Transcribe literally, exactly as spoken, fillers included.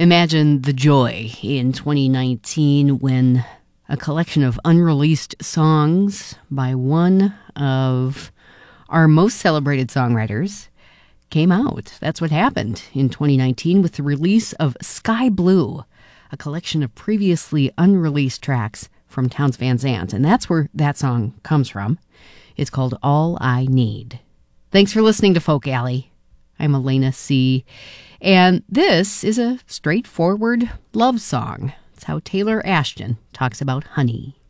Imagine the joy in twenty nineteen when a collection of unreleased songs by one of our most celebrated songwriters came out. That's what happened in twenty nineteen with the release of Sky Blue, a collection of previously unreleased tracks from Townes Van Zandt. And that's where that song comes from. It's called All I Need. Thanks for listening to Folk Alley. I'm Elena C. And this is a straightforward love song. It's how Taylor Ashton talks about honey.